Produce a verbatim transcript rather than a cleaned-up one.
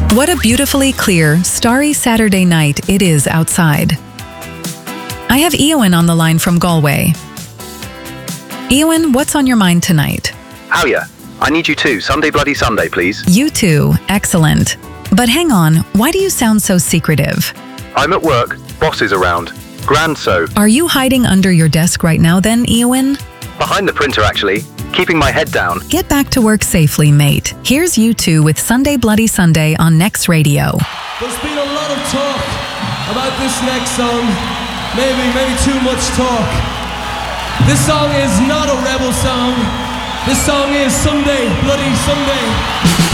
What a beautifully clear, starry Saturday night it is outside. I have Eowyn on the line from Galway. Eowyn, what's on your mind tonight? Howya, I need you too. Sunday Bloody Sunday, please. You too. Excellent. But hang on, why do you sound so secretive? I'm at work. Boss is around. Grand so. Are you hiding under your desk right now then, Eowyn? Behind the printer, actually. Keeping my head down. Get back to work safely, mate. Here's U two with Sunday Bloody Sunday on Next Radio. There's been a lot of talk about this next song. Maybe, maybe too much talk. This song is not a rebel song. This song is Sunday Bloody Sunday.